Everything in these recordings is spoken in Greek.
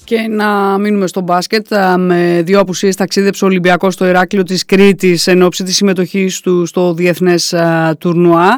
Και να μείνουμε στο μπάσκετ. Με 2 απουσίες ταξίδεψε ο Ολυμπιακός στο Ηράκλειο της Κρήτης εν ώψη της συμμετοχής του στο διεθνές τουρνουά.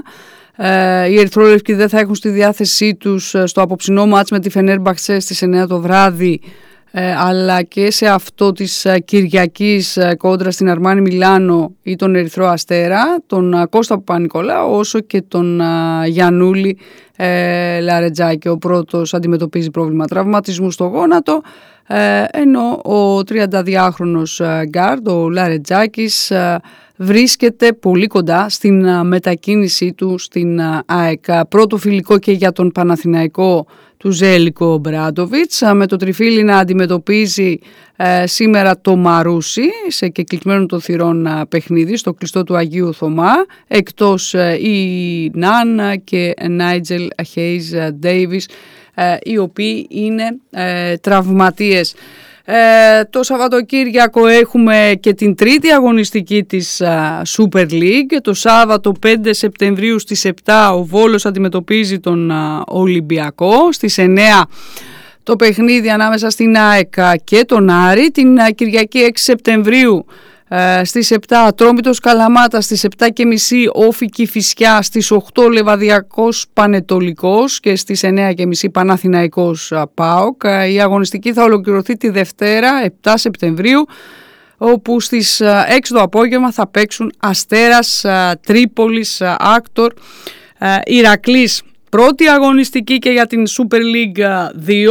Οι ερυθρόλευκοι δεν θα έχουν στη διάθεσή τους στο απόψινό μάτς με τη Φενέρμπαχτσε στις 9 το βράδυ, αλλά και σε αυτό της Κυριακής κόντρα στην Αρμάνι Μιλάνο ή τον Ερυθρό Αστέρα, τον Κώστα Παπα-Νικολάου, όσο και τον Γιαννούλη Λαρετζάκη. Ο πρώτος αντιμετωπίζει πρόβλημα τραυματισμού στο γόνατο, ενώ ο 32χρονος γκάρντ, ο Λαρετζάκης, βρίσκεται πολύ κοντά στην μετακίνησή του στην ΑΕΚ. Πρώτο φιλικό και για τον Παναθηναϊκό του Ζέλικο Μπράντοβιτς, με το τριφύλι να αντιμετωπίζει σήμερα το Μαρούσι σε κεκλεισμένο των θυρών παιχνίδι στο κλειστό του Αγίου Θωμά, εκτός η Ναν και Νάιτζελ Χέιζ Ντέιβις, οι οποίοι είναι τραυματίες. Το Σαββατοκύριακο έχουμε και την τρίτη αγωνιστική της Super League. Το Σάββατο 5 Σεπτεμβρίου στις 7 ο Βόλος αντιμετωπίζει τον Ολυμπιακό. Στις 9 το παιχνίδι ανάμεσα στην ΑΕΚ και τον Άρη. Την Κυριακή 6 Σεπτεμβρίου στις 7 Ατρόμητος Καλαμάτα, στις 7.30 Όφη Κηφισιά, στις 8 Λεβαδιακός Πανετολικός και στις 9.30 Παναθηναϊκός ΠΑΟΚ. Η αγωνιστική θα ολοκληρωθεί τη Δευτέρα 7 Σεπτεμβρίου, όπου στις 6 το απόγευμα θα παίξουν Αστέρας Τρίπολης Άκτορ Ηρακλής. Πρώτη αγωνιστική και για την Super League 2.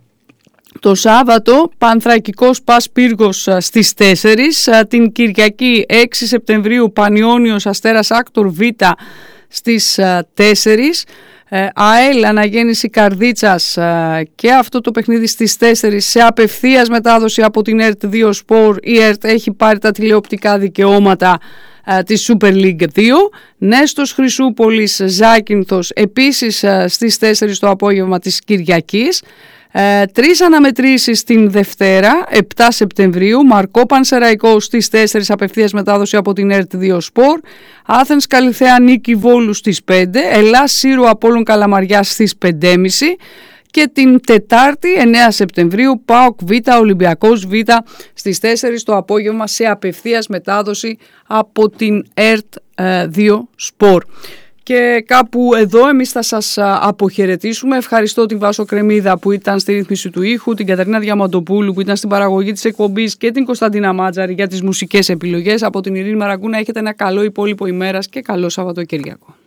Το Σάββατο Πανθρακικός Πας Πύργος στις 4, την Κυριακή 6 Σεπτεμβρίου Πανιώνιος Αστέρας Άκτορ Β στις 4, ΑΕΛ Αναγέννηση Καρδίτσας και αυτό το παιχνίδι στις 4 σε απευθείας μετάδοση από την ΕΡΤ 2 Σπορ. Η ΕΡΤ έχει πάρει τα τηλεοπτικά δικαιώματα της Super League 2. Νέστος Χρυσούπολης Ζάκυνθος επίσης στις 4 το απόγευμα της Κυριακής. 3 αναμετρήσεις την Δευτέρα 7 Σεπτεμβρίου, Μαρκό Πανσεραϊκός στις 4 απευθείας μετάδοση από την ΕΡΤ 2 Σπορ, Άθενς Καλιθέα Νίκη Βόλου στις 5, Ελλάς Σύρου Απόλλων Καλαμαριάς στις 5.30 και την Τετάρτη 9 Σεπτεμβρίου ΠΑΟΚ Β Ολυμπιακός Β στις 4 το απόγευμα σε απευθείας μετάδοση από την ΕΡΤ 2 Σπορ. Και κάπου εδώ εμείς θα σας αποχαιρετήσουμε. Ευχαριστώ την Βάσο Κρεμίδα που ήταν στη ρύθμιση του ήχου, την Κατερίνα Διαμαντοπούλου που ήταν στην παραγωγή της εκπομπής και την Κωνσταντίνα Μάτζαρη για τις μουσικές επιλογές. Από την Ειρήνη Μαραγκούνα έχετε ένα καλό υπόλοιπο ημέρας και καλό Σαββατοκύριακο.